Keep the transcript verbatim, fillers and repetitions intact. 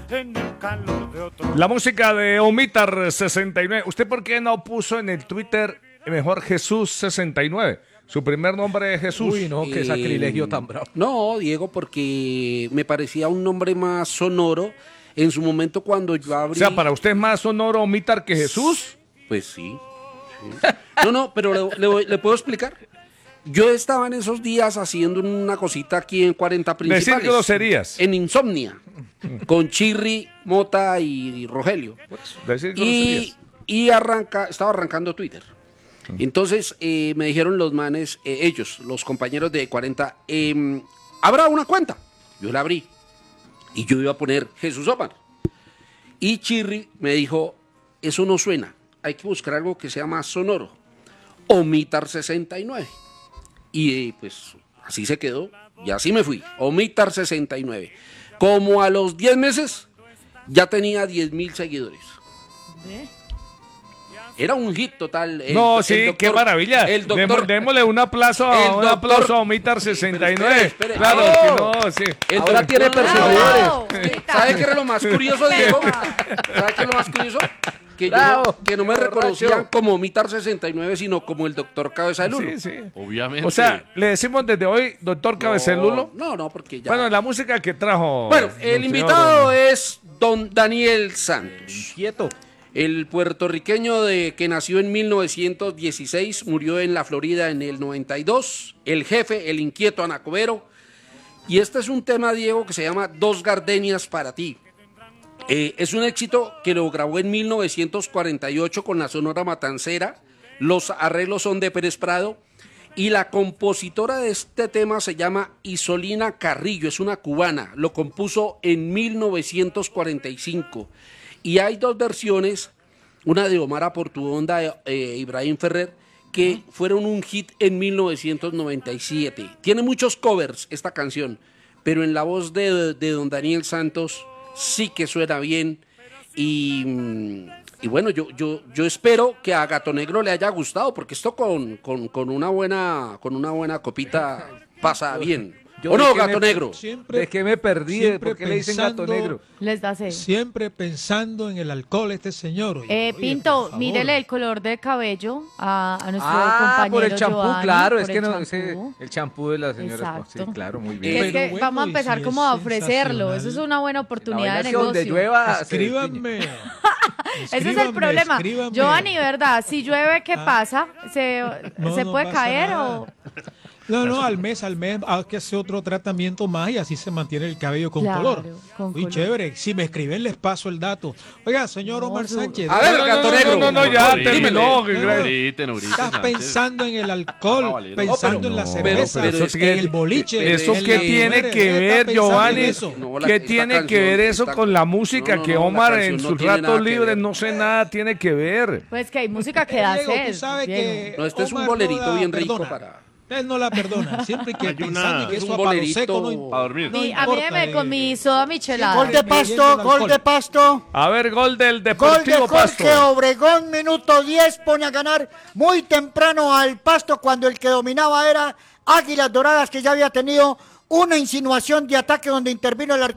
La música de Omitar sesenta y nueve. ¿Usted por qué no puso en el Twitter mejor Jesús sesenta y nueve? Su primer nombre es Jesús. Uy, no, qué Eh, sacrilegio tan bravo. No, Diego, porque me parecía un nombre más sonoro. En su momento cuando yo abrí... O sea, ¿para usted es más sonoro Omitar que Jesús? Pues sí. sí. No, no, pero le, le voy- ¿le puedo explicar? Yo estaba en esos días haciendo una cosita aquí en cuarenta Principales. Decir groserías. En Insomnia. Con Chirri, Mota y Rogelio. Decir Y, groserías. y arranca, estaba arrancando Twitter. Entonces eh, me dijeron los manes, eh, ellos, los compañeros de cuarenta, eh, ¿habrá una cuenta? Yo la abrí. Y yo iba a poner Jesús Omar. Y Chirri me dijo, eso no suena, hay que buscar algo que sea más sonoro. Omitar sesenta y nueve. Y eh, pues así se quedó, y así me fui. Omitar sesenta y nueve. Como a los diez meses, ya tenía diez mil seguidores. Era un hit total. El- No, el sí, doctor- qué maravilla. El doctor, Demo- démosle un aplauso, el a- un doctor- aplauso a Omitar sesenta y nueve. Espere, espere. Claro, ¡Oh! que no, sí. el Ahora doctor- tiene perseguidores. Bravo. ¿Sabe qué era lo más curioso, Diego? ¿Sabe qué es lo más curioso? Que, yo Bravo. no, que no me Borracho. reconocían como Mitar sesenta y nueve, sino como el doctor Cabeza de Lulo. Sí, sí. Obviamente. O sea, le decimos desde hoy, doctor Cabecelulo. No, no, porque ya... Bueno, la música que trajo. Bueno, el señor- invitado es don Daniel Santos. Quieto. El puertorriqueño de, que nació en mil novecientos dieciséis, murió en la Florida en el noventa y dos. El jefe, el inquieto Anacobero. Y este es un tema, Diego, que se llama Dos Gardenias para ti. Eh, es un éxito que lo grabó en mil novecientos cuarenta y ocho con la Sonora Matancera. Los arreglos son de Pérez Prado. Y la compositora de este tema se llama Isolina Carrillo, es una cubana. Lo compuso en mil novecientos cuarenta y cinco. Y hay dos versiones, una de Omar Aportuonda e eh, Ibrahim Ferrer, que fueron un hit en mil novecientos noventa y siete. Tiene muchos covers esta canción, pero en la voz de, de don Daniel Santos sí que suena bien. Y, mm, y bueno, yo, yo, yo espero que a Gato Negro le haya gustado, porque esto con, con, con una buena, con una buena copita pasa bien. Yo ¿O no, de que Gato me- Negro? Siempre, ¿De qué me perdí? siempre ¿Por qué le dicen gato pensando- negro? Les da sed. Siempre pensando en el alcohol este señor. Oye, Eh, oye, Pinto, por favor. mírele el color de cabello a, a nuestro Ah, compañero por el champú, Giovanni, claro, por es el que no, ese- champú. el champú de la señora. Exacto. Sí, claro, muy Es bien. Pero que bueno, vamos a y empezar si como es a ofrecerlo. Eso es sensacional. una buena La oportunidad vaina de es que negocio. donde llueva, se Escríbanme. Ese es el Escríbanme, problema. escríbanme. Giovanni, ¿verdad? Si llueve, ¿qué Ah. pasa? ¿Se, No, ¿se no puede pasa caer nada. o...? No, no, al mes, al mes hay que hacer otro tratamiento más y así se mantiene el cabello con Claro, color. con Muy color. chévere. Si me escriben, les paso el dato. Oiga, señor No, Omar su- Sánchez. A ver, No, no, Gato no, Negro. no, no, ya Dímelo. terminó. que- Dímelo. Griten, griten, Estás antes. pensando en el No, alcohol, vale, no. pensando No, en la pero- cerveza, pero eso en que- el boliche. ¿Eso en qué las tiene mujeres. que Está ver, pensando en Giovanni? eso. No, la- ¿Qué esta tiene que canción ver eso está- con la música? No, no, que no, la Omar canción en no sus tiene nada ratos que libres ver. no sé nada tiene que ver. Pues que hay música que da Diego, tú sed. sabes Diego. que No, este es un Omar bolerito no la bien rico perdona. para... Él no la perdona. Siempre que Hay una- pensando en que es eso un a palo bolerito seco no, Para dormir. no Mi- a mí importa, deme eh. con mi soda michelada. Gol de Leyendo Pasto, el gol alcohol. de Pasto. A ver, gol del Gol de Deportivo Pasto. Jorge Obregón, minuto diez, pone a ganar muy temprano al Pasto cuando el que dominaba era Águilas Doradas, que ya había tenido una insinuación de ataque donde intervino el arquero